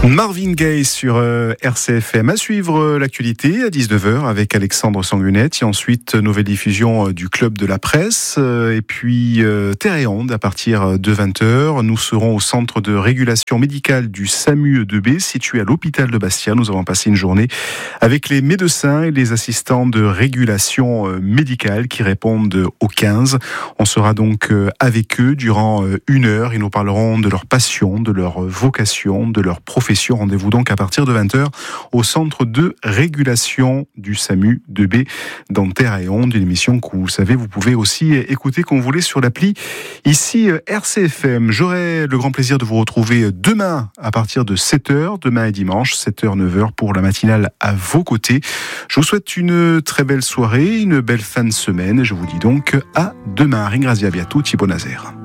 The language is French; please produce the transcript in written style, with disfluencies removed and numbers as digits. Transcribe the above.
Marvin Gaye sur RCFM. À suivre l'actualité à 19h avec Alexandre Sanguinette. Et ensuite, nouvelle diffusion du Club de la Presse. Et puis, Terre et Onde à partir de 20h. Nous serons au centre de régulation médicale du SAMU 2B, situé à l'hôpital de Bastia. Nous avons passé une journée avec les médecins et les assistants de régulation médicale qui répondent au 15. On sera donc avec eux durant une heure. Ils nous parleront de leur passion, de leur vocation, de leur profession. Rendez-vous donc à partir de 20h au centre de régulation du SAMU 2B dans Terre et Onde, une émission que vous savez, vous pouvez aussi écouter quand vous voulez sur l'appli ici RCFM. J'aurai le grand plaisir de vous retrouver demain à partir de 7h, demain et dimanche, 7h, 9h pour la matinale à vos côtés. Je vous souhaite une très belle soirée, une belle fin de semaine et je vous dis donc à demain. Ringrazia bientôt, Thibaut Nazaire.